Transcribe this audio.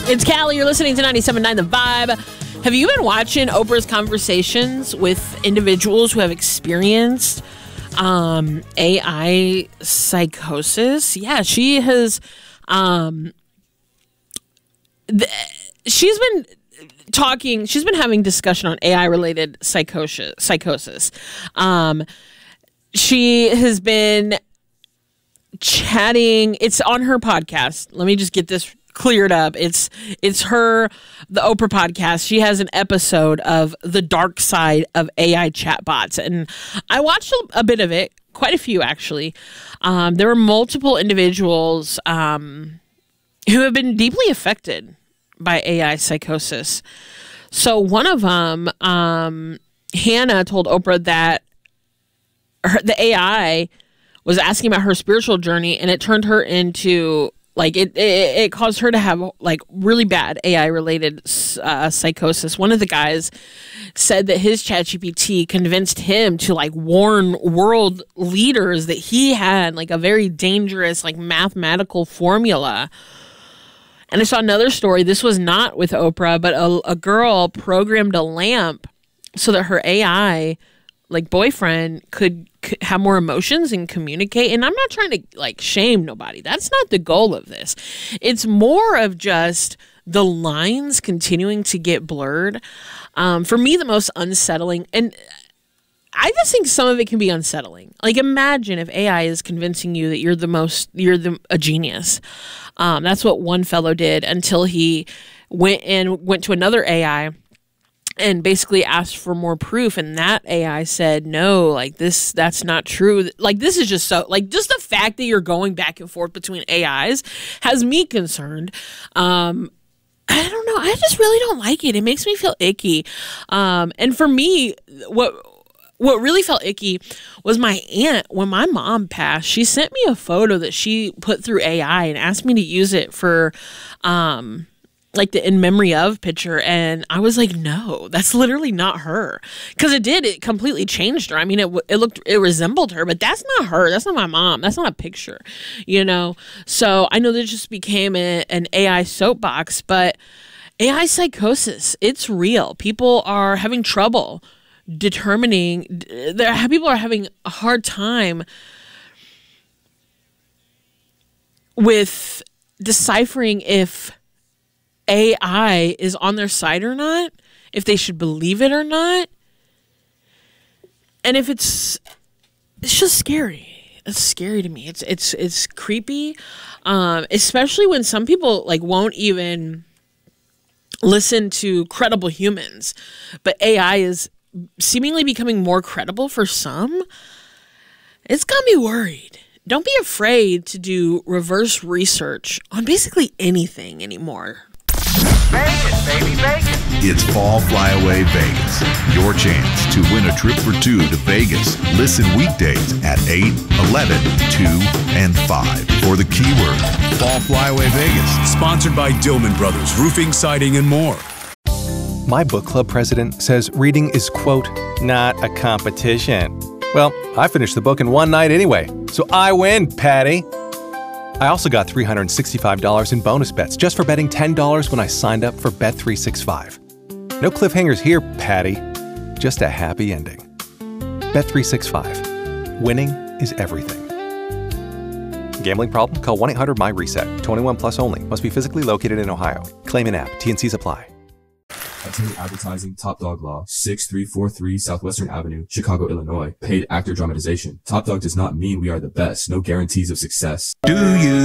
It's Callie. You're listening to 97.9 The Vibe. Have you been watching Oprah's conversations with individuals who have experienced AI psychosis? Yeah, she has. She's been talking. She's been having discussion on AI-related psychosis. She has been chatting. It's on her podcast. Let me just get this cleared up. It's the Oprah podcast. She has an episode of the dark side of AI chatbots, and I watched a bit of it, quite a few actually. There were multiple individuals who have been deeply affected by AI psychosis. So one of them, Hannah, told Oprah that the AI was asking about her spiritual journey, and it turned her into it caused her to have like really bad AI related psychosis. One of the guys said that his ChatGPT convinced him to like warn world leaders that he had like a very dangerous like mathematical formula. And I saw another story. This was not with Oprah, but a girl programmed a lamp so that her AI like boyfriend could have more emotions and communicate. And I'm not trying to like shame nobody. That's not the goal of this. It's more of just the lines continuing to get blurred. For me, the most unsettling, and I just think some of it can be unsettling. Like imagine if AI is convincing you that you're a genius. That's what one fellow did until he went to another AI and basically asked for more proof, and that AI said no, like that's not true. Like this is just so like just the fact that you're going back and forth between AIs has me concerned. I don't know. I just really don't like it. It makes me feel icky. And for me, what really felt icky was my aunt. When my mom passed, she sent me a photo that she put through AI and asked me to use it for like the in memory of picture, and I was like, no, that's literally not her, because it completely changed her. I mean, it resembled her, but that's not her. That's not my mom. That's not a picture, you know. So I know that just became an AI soapbox, but AI psychosis, it's real. People are having trouble determining. People are having a hard time with deciphering if AI is on their side or not, if they should believe it or not, and if it's just scary. It's scary to me. It's creepy, especially when some people like won't even listen to credible humans, but AI is seemingly becoming more credible for some. It's got me worried. Don't be afraid to do reverse research on basically anything anymore. Vegas, baby, Vegas. It's Fall Flyaway Vegas. Your chance to win a trip for two to Vegas. Listen weekdays at 8, 11, 2, and 5 for the keyword Fall Flyaway Vegas. Sponsored by Dillman Brothers Roofing, Siding, and more. My book club president says reading is, quote, not a competition. Well, I finished the book in one night anyway, so I win, Patty. I also got $365 in bonus bets just for betting $10 when I signed up for Bet365. No cliffhangers here, Patty. Just a happy ending. Bet365. Winning is everything. Gambling problem? Call 1-800-MY-RESET. 21 plus only. Must be physically located in Ohio. Claim an app. T&Cs apply. Attorney Advertising, Top Dog Law, 6343 Southwestern Avenue, Chicago, Illinois. Paid actor dramatization. Top Dog does not mean we are the best. No guarantees of success. Do you